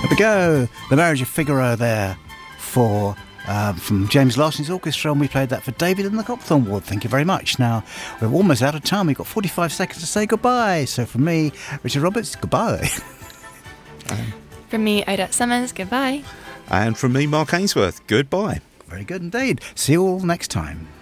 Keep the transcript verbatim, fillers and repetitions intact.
There we go. The Marriage of Figaro there for um, from James Larson's orchestra, and we played that for David and the Copthorne Ward. Thank you very much. Now, we're almost out of time. We've got forty-five seconds to say goodbye. So from me, Richard Roberts, goodbye. Um, From me, Odette Summers, goodbye. and from me, Mark Ainsworth, goodbye. Very good indeed. See you all next time.